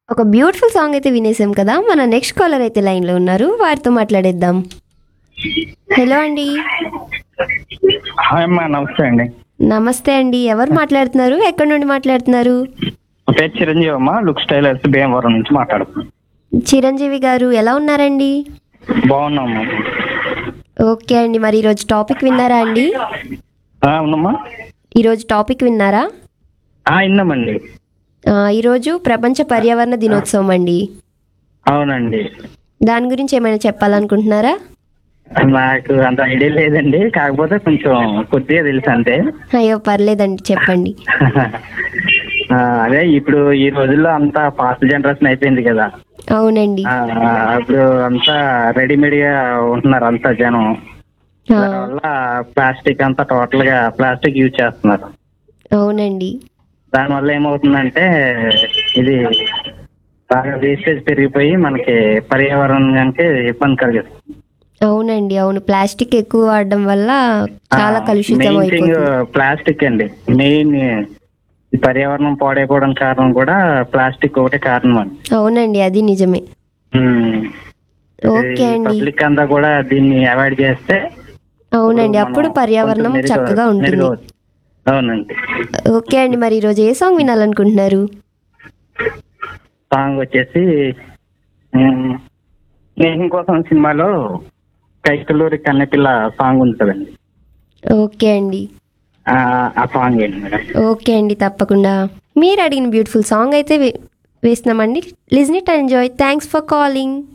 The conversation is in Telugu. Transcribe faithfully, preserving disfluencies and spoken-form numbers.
ఒక బ్యూటిఫుల్ సాంగ్ అయితే వినేసాం కదా. మన నెక్స్ట్ కాలర్ అయితే లైన్లో ఉన్నారు, వారితో మాట్లాడేద్దాం. హలో అండి. హాయ్ అమ్మా, నమస్తే అండి. నమస్తే అండి, ఎవరు మాట్లాడుతున్నారు, ఎక్కడి నుండి మాట్లాడుతున్నారు? పేరు చిరంజీవి అమ్మ, లుక్ స్టైలర్స్ భీమవరం నుంచి మాట్లాడుతున్నాను. చిరంజీవి గారు ఎలా ఉన్నారండి? బాగున్నామ్మా. ఓకే అండి, మరి ఈరోజు టాపిక్ విన్నారా అండి? ఆ, అవునమ్మా. ఈరోజు టాపిక్ విన్నారా? ఆ, విన్నామండి. ఆ, ఈరోజు ప్రపంచ పర్యావరణ దినోత్సవం అండి. అవునండి. దాని గురించి ఏమైనా చెప్పాలనుకుంటున్నారా? నాకు అంత ఐడియా లేదండి, కాకపోతే కొంచెం కొద్దిగా తెలుసు అంతే. అయ్యో పర్లేదండి, చెప్పండి. ఆ, అదే ఇప్పుడు ఈ రోజుల్లో అంతా ఫాస్ట్ జనరేషన్ అయిపోయింది కదా. అవునండి. ఆ, ఇప్పుడు అంతా రెడీమేడ్ గా ఉంటున్నారు అంతా జనం. ఆ, దానివల్ల ప్లాస్టిక్ అంతా టోటల్ గా ప్లాస్టిక్ యూజ్ చేస్తున్నారు. అవునండి. దానివల్ల ఏమవుతుందంటే ఇది బాగా వేస్టేజ్ పెరిగిపోయి మనకి పర్యావరణానికి ఇబ్బంది కలిగిస్తుంది. అవునండి, అవును, ప్లాస్టిక్ ఎక్కువ వాడడం వల్ల చాలా కలుషితం మెయిన్ థింగ్ అయిపోతుంది. ప్లాస్టిక్ అండి. మెయిన్ ఈ పర్యావరణం పాడైపోవడానికి కారణం కూడా ప్లాస్టిక్ ఒకటే కారణం అండి. అవునండి, అది నిజమే. ఓకే అండి. పబ్లిక్ అంతా కూడా దీన్ని అవాయిడ్ చేస్తే అవునండి, మనం అప్పుడు పర్యావరణం కొంచెం మెరుగు- చక్కగా ఉంటుంది. మెరుగవుతుంది. అవునండి. ఓకే అండి, మరి ఈరోజు ఏ సాంగ్ వినాలనుకుంటున్నారు? సాంగ్ వచ్చేసి ఉమ్, స్నేహం కోసం సినిమాలో కైకలూరి కన్నెపిల్ల సాంగ్ ఉంటుందండి. ఓకే అండి. ఆ ఆ సాంగ్ ఏంటి మేడం? ఓకే అండి, తప్పకుండా. మీరు అడిగిన బ్యూటిఫుల్ సాంగ్ అయితే వే- వేస్తున్నామండి. Listen it and enjoy. Thanks for calling.